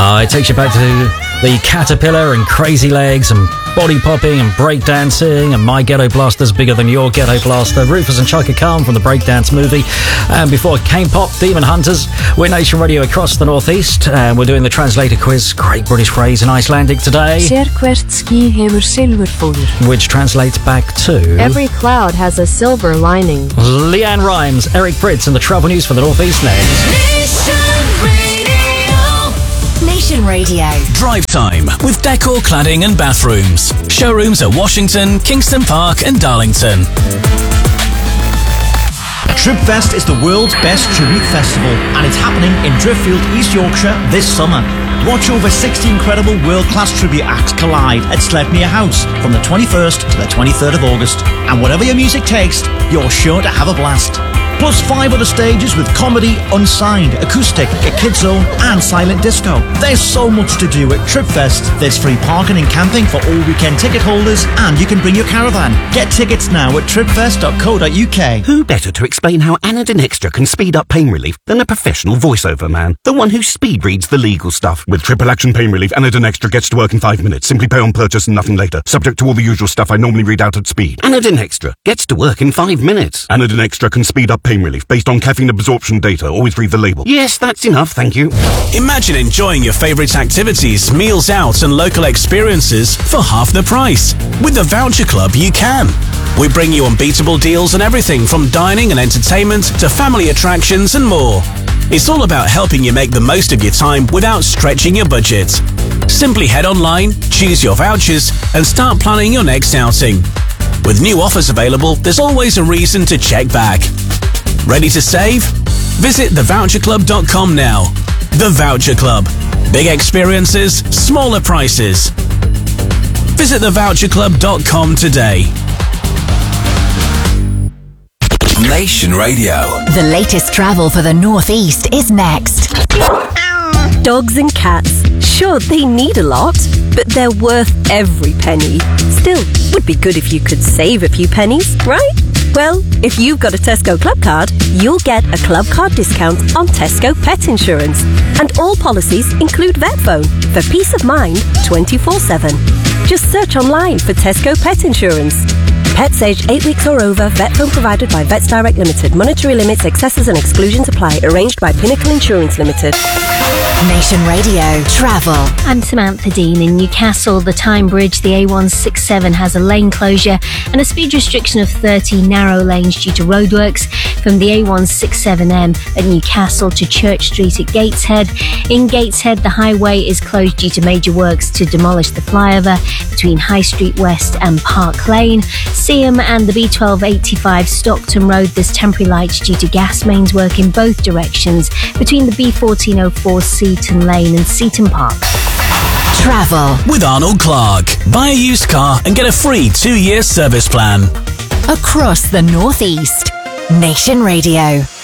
It takes you back to the Caterpillar and Crazy Legs and body popping and breakdancing and My Ghetto Blaster's Bigger Than Your Ghetto Blaster, Rufus and Chaka Khan from the Breakdance movie, and before Cane Pop, Demon Hunters. We're Nation Radio across the Northeast, and we're doing the translator quiz, great British phrase in Icelandic today, which translates back to every cloud has a silver lining. Leanne Rhymes, Eric Pritz, and the travel news for the Northeast next. Nation Radio. Drive time with Decor Cladding and Bathrooms. Showrooms at Washington, Kingston Park and Darlington. Tribfest is the world's best tribute festival, and it's happening in Driffield, East Yorkshire this summer. Watch over 60 incredible world-class tribute acts collide at Sledmere House from the 21st to the 23rd of August. And whatever your music tastes, you're sure to have a blast. Plus 5 other stages with comedy, unsigned, acoustic, a kids zone and silent disco. There's so much to do at Tribfest. There's free parking and camping for all weekend ticket holders, and you can bring your caravan. Get tickets now at tribfest.co.uk. Who better to explain how Anadin Extra can speed up pain relief than a professional voiceover man? The one who speed reads the legal stuff. With triple action pain relief, Anadin Extra gets to work in 5 minutes. Simply pay on purchase and nothing later. Subject to all the usual stuff I normally read out at speed. Anadin Extra gets to work in 5 minutes. Anadin Extra can speed up pain relief based on caffeine absorption data. Always read the label. Yes, that's enough, thank you. Imagine enjoying your favourite activities, meals out and local experiences for half the price. With the Voucher Club, you can. We bring you unbeatable deals on everything from dining and entertainment to family attractions and more. It's all about helping you make the most of your time without stretching your budget. Simply head online, choose your vouchers and start planning your next outing. With new offers available, there's always a reason to check back. Ready to save? Visit thevoucherclub.com now. The Voucher Club. Big experiences, smaller prices. Visit thevoucherclub.com today. Nation Radio. The latest travel for the Northeast is next. Dogs and cats. Sure, they need a lot, but they're worth every penny. Still, would be good if you could save a few pennies, right? Well, if you've got a Tesco Club card, you'll get a club card discount on Tesco Pet Insurance. And all policies include VetPhone for peace of mind 24/7. Just search online for Tesco Pet Insurance. Pets aged 8 weeks or over, VetPhone provided by Vets Direct Limited. Monetary limits, excesses and exclusions apply. Arranged by Pinnacle Insurance Limited. Nation Radio Travel. I'm Samantha Dean. In Newcastle, the Tyne Bridge, the A167 has a lane closure and a speed restriction of 30 narrow lanes due to roadworks from the A167M at Newcastle to Church Street at Gateshead. In Gateshead, the highway is closed due to major works to demolish the flyover between High Street West and Park Lane. Seaham and the B1285 Stockton Road, there's temporary lights due to gas mains work in both directions between the B1404 Seaton Lane and Seaton Park. Travel with Arnold Clark. Buy a used car and get a free 2-year service plan. Across the Northeast. Nation Radio.